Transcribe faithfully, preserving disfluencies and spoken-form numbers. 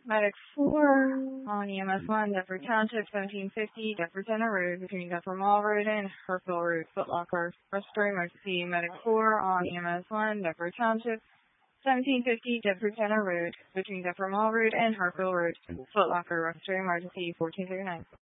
Medic four on E M S one, Deptford Township, seventeen fifty, Deptford Center Road, between Deptford Mall Road and Hartville Road, Foot Locker, Respiratory Emergency. Medic four on E M S one, Deptford Township, seventeen fifty, Deptford Center Road, between Deptford Mall Road and Hartville Road, Foot Locker, Respiratory Emergency, fourteen thirty-nine.